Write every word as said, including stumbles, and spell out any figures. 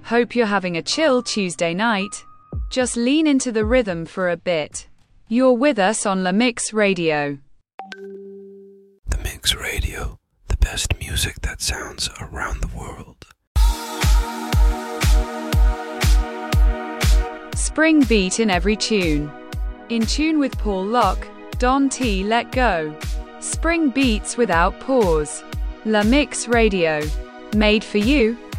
Hope you're having a chill Tuesday night. Just lean into the rhythm for a bit. You're with us on La Mix Radio. The Mix Radio, the best music that sounds around the world. Spring beat in every tune. In tune with Paul Locke, Don T. Let Go. Spring beats without pause. La Mix Radio. Made for you.